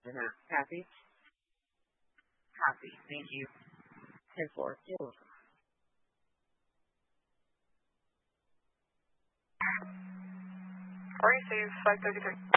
or not. Copy? Copy. Thank you. 10-4. You're welcome. 4 receive 533.